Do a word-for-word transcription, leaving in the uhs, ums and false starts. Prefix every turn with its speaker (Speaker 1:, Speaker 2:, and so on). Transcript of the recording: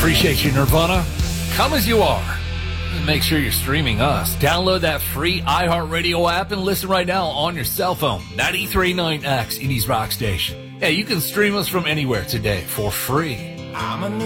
Speaker 1: Appreciate you, Nirvana. Come as you are. And make sure you're streaming us. Download that free iHeartRadio app and listen right now on your cell phone. ninety-three point nine X, Indies Rock Station. Yeah, you can stream us from anywhere today for free. I'm a